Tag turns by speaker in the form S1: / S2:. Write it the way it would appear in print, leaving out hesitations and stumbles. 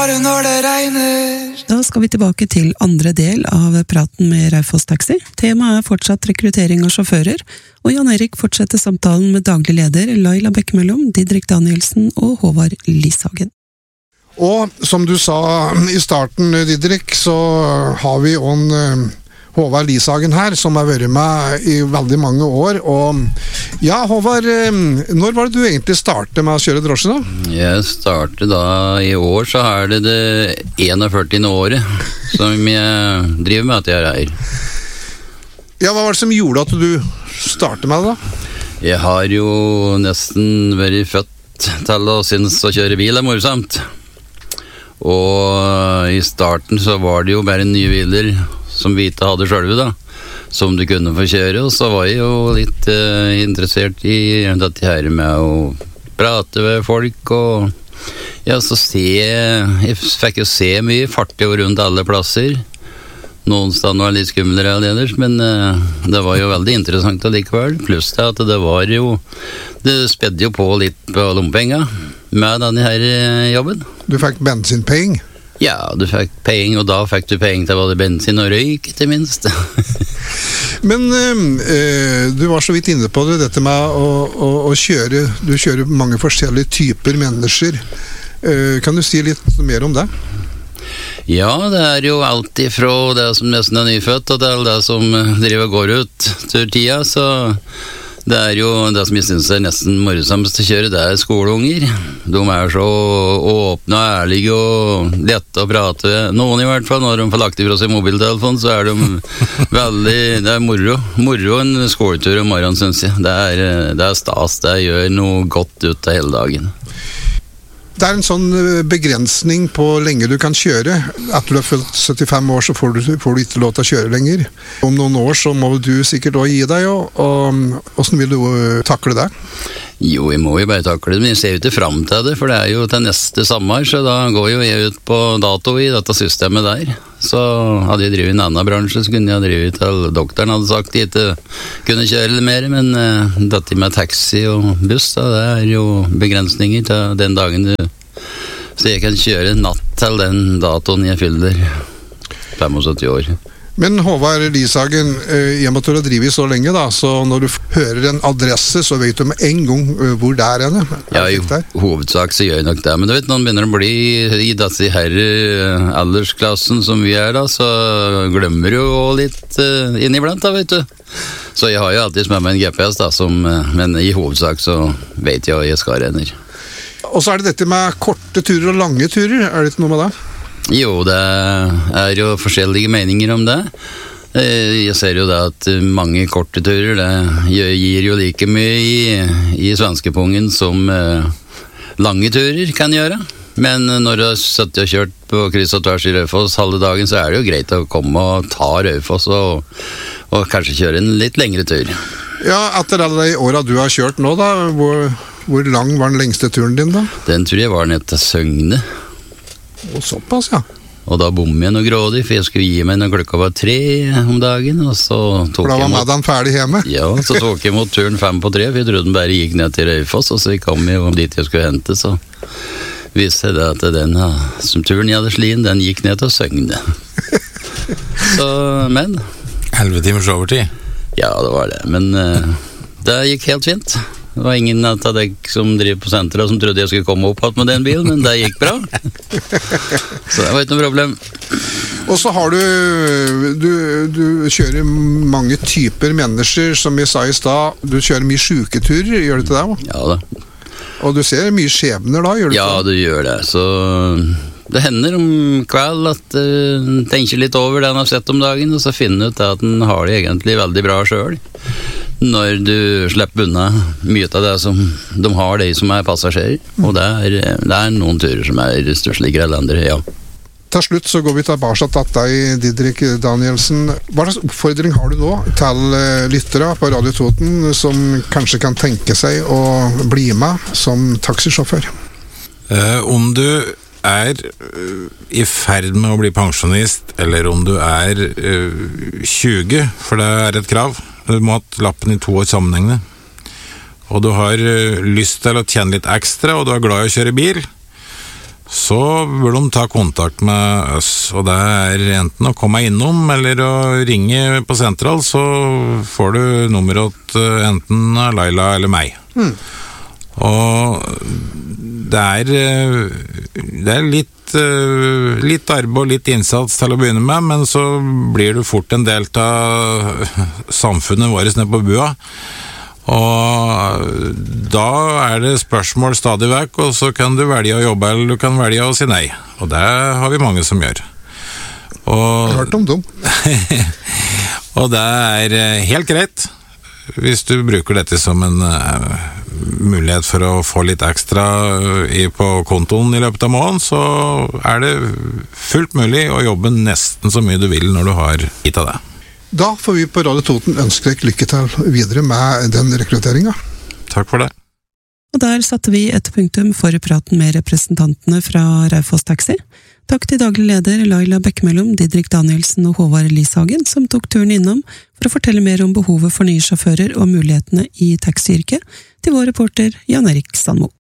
S1: bare når det regner.
S2: Da skal vi tilbake til andre del av praten med Raufoss Taxi. Temaet er fortsatt rekruttering av sjåfører, og Jan Erik fortsetter samtalen med daglig leder Laila Bekkemellom, Didrik Danielsen og Håvard Lishagen.
S3: Og som du sa i starten, Didrik, så har vi Håvard Lishagen her, som har vært med i veldig mange år. Og ja, Håvard, når var det du egentlig startet med å kjøre drosje da?
S4: Jeg startet da i år, så er det 41. året som jeg driver med at jeg er her.
S3: Ja, hva var det som gjorde at du startet med det da?
S4: Jeg har jo nesten vært født til å synes å kjøre bil er morsomt. Og i starten så var det jo bare nye biler som vi ikke hadde selv da, som du kunne få kjøre, og så var jeg jo litt interessert i dette her med å prate med folk, og ja, så jeg fikk jo se mye fart rundt alle plasser. Noen steder var litt skumlere ellers, men det var jo veldig interessant allikevel, pluss det at det spedde jo på litt på lompenger med denne her jobben.
S3: Du fikk bensinpenger?
S4: Ja, du fikk penger, og da fikk du penger til både bensin og røyk, til minst.
S3: Men du var så vidt inne på det, dette med å kjøre. Du kjører mange forskjellige typer mennesker. Kan du si litt mer om det?
S4: Ja, det er jo alt ifra det som nesten er nyfødt, og til det som driver og går ut til tida, så det er jo det som jeg synes er nesten morsomst å kjøre, det er skoleunger. De er så åpne og ærlige og lette å prate med. Noen i hvert fall, når de får lagt ifra seg mobiltelefon, så er de veldig, det er moro en skoletur om morgenen, synes jeg. Det er stas, det gjør noe godt ut av hele dagen.
S3: Det er en sånn begrensning på lenge du kan kjøre. Etter du har fylt 75 år, så får du ikke lov til å kjøre lenger. Om noen år så må du sikkert også gi deg, og hvordan vil du takle det?
S4: Jo, jeg må jo bare takle det, men jeg ser jo ikke frem til det, for det er jo til neste sommer, så da går jo jeg ut på dato i dette systemet der. Så hadde jeg drivet i en annen bransje, så kunne jeg drivet til doktoren hadde sagt jeg ikke kunne kjøre litt mer, men dette med taxi og buss, da, det er jo begrensninger til den dagen så jeg kan kjøre natt til den datoen jeg fyller 75 år.
S3: Men Håvard Lishagen, i og med at du har drivet så lenge da, så når du hører en adresse, så vet du med en gang hvor det er henne.
S4: Ja, i hovedsak så gjør jeg nok det, men du vet, når man begynner å bli i disse her aldersklassen som vi er da, så glemmer du jo litt inniblant da, vet du. Så jeg har jo alltid med meg en GPS da, men i hovedsak så vet jeg hva jeg skal renner.
S3: Og så er det dette med korte turer og lange turer, er det ikke noe med det?
S4: Jo, det er jo forskjellige meninger om det. Jeg ser jo det at mange korte turer, det gir jo like mye i svenskepungen som lange turer kan gjøre. Men når du har sittet og kjørt på kryss og tvers i Raufoss halve dagen, så er det jo greit å komme og ta Raufoss og kanskje kjøre en litt lengre tur.
S3: Ja, etter alle de årene du har kjørt nå da, hvor lang var den lengste turen din da? Den
S4: tror jeg var ned til Søgne.
S3: Og såpass, ja.
S4: Og da bom jeg noe grådig, for jeg skulle gi meg når klokka var 3 om dagen, og så tok
S3: jeg mot... den ferdig hjemme?
S4: Ja, så tok jeg mot turen 5 på 3, for jeg trodde den bare gikk ned til Raufoss, og så kom jeg dit jeg skulle hente, så viste det at den som turen jeg hadde slien, den gikk ned til Søgne. Så, men...
S5: 11 timers overtid?
S4: Ja, det var det, men det gikk helt fint. Det var ingen av deg som driver på senteret som trodde jeg skulle komme opp med den bilen, men det gikk bra. Så det var ikke noe problem.
S3: Og så har du kjører mange typer mennesker, som jeg sa i sted. Du kjører mye syketurer, gjør du ikke det?
S4: Ja da.
S3: Og du ser mye skjebner da, gjør du ikke det?
S4: Ja, du gjør det. Så det hender om kveld at en tenker litt over det en har sett om dagen, og så finner ut at en har det egentlig veldig bra selv. Når du slipper unna mye av det som de har, de som er passasjerer. Og det er noen turer som er størstligere enn andre, ja.
S3: Til slutt så går vi tilbake til deg, Didrik Danielsen. Hva slags oppfordring har du nå til lyttere på Radio Toten som kanskje kan tenke seg å bli med som taxisjåfør?
S5: Om du er i ferd med å bli pensjonist, eller om du er 20, for det er et krav. Du må ha lappen i 2 år sammenhengende. Og du har lyst til å tjene litt ekstra, og du er glad i å kjøre bil. så bør de ta kontakt med oss, og det er enten å komme innom eller å ringe på sentral, så får du nummeret til enten Laila eller meg. Og det er litt arbeid og litt innsats til å begynne med, men så blir du fort en del av samfunnet vårt nede på bua, og da er det spørsmål stadig vekk, og så kan du velge å jobbe eller du kan velge å si nei, og det har vi mange som gjør.
S3: Jeg har hørt om dem.
S5: Og det er helt greit hvis du bruker dette som en mulighet for å få litt ekstra på kontoen i løpet av måneden, så er det fullt mulig å jobbe nesten så mye du vil når du har gitt av det.
S3: Da får vi på Radio Toten ønske deg lykke til videre med den rekrutteringen.
S5: Takk for det.
S2: Og der satte vi et punktum for praten med representantene fra Raufoss Taxi. Takk til daglig leder Laila Bekkemellom, Didrik Danielsen og Håvard Lishagen, som tok turen innom for å fortelle mer om behovet for nye sjåfører og mulighetene i taxiyrket, til vår reporter Jan Erik Sandmo.